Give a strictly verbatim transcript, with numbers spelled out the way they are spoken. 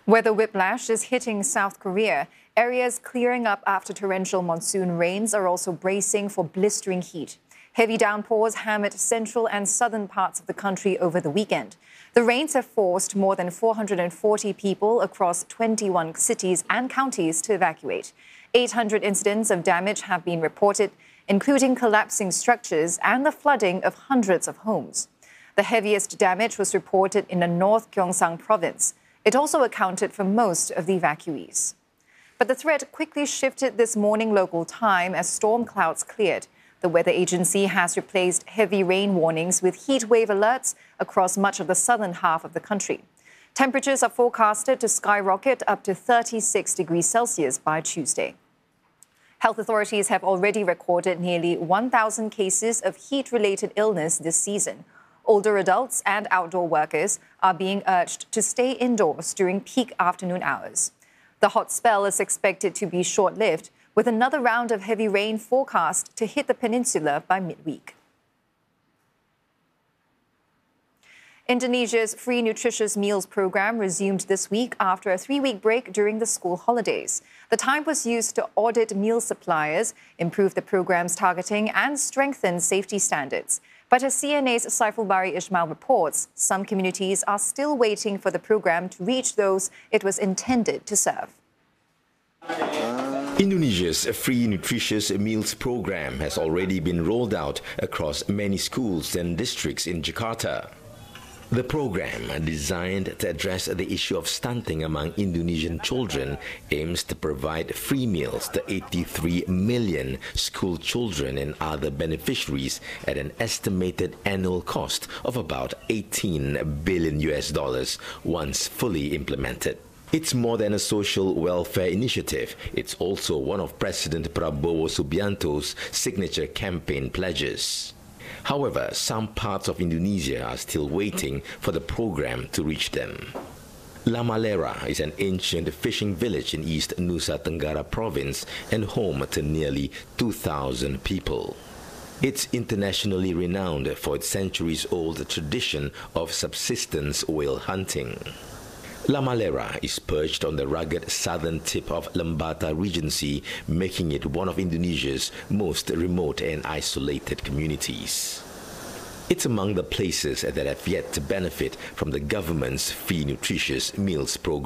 Weather whiplash is hitting South Korea. Areas clearing up after torrential monsoon rains are also bracing for blistering heat. Heavy downpours hammered central and southern parts of the country over the weekend. The rains have forced more than four hundred forty people across twenty-one cities and counties to evacuate. eight hundred incidents of damage have been reported, including collapsing structures and the flooding of hundreds of homes. The heaviest damage was reported in the North Gyeongsang province. It also accounted for most of the evacuees. But the threat quickly shifted this morning local time as storm clouds cleared. The weather agency has replaced heavy rain warnings with heat wave alerts across much of the southern half of the country. Temperatures are forecasted to skyrocket up to thirty-six degrees Celsius by Tuesday. Health authorities have already recorded nearly one thousand cases of heat-related illness this season. Older adults and outdoor workers are being urged to stay indoors during peak afternoon hours. The hot spell is expected to be short-lived, with another round of heavy rain forecast to hit the peninsula by midweek. Indonesia's Free Nutritious Meals program resumed this week after a three-week break during the school holidays. The time was used to audit meal suppliers, improve the program's targeting, and strengthen safety standards. But as C N A's Saiful Bari Ismail reports, some communities are still waiting for the program to reach those it was intended to serve. Indonesia's Free Nutritious Meals program has already been rolled out across many schools and districts in Jakarta. The program, designed to address the issue of stunting among Indonesian children, aims to provide free meals to eighty-three million school children and other beneficiaries at an estimated annual cost of about eighteen billion U S dollars once fully implemented. It's more than a social welfare initiative. It's also one of President Prabowo Subianto's signature campaign pledges. However, some parts of Indonesia are still waiting for the program to reach them. La Malera is an ancient fishing village in East Nusa Tenggara province and home to nearly two thousand people. It's internationally renowned for its centuries-old tradition of subsistence whale hunting. La Malera is perched on the rugged southern tip of Lembata Regency, making it one of Indonesia's most remote and isolated communities. It's among the places that have yet to benefit from the government's Free Nutritious Meals program.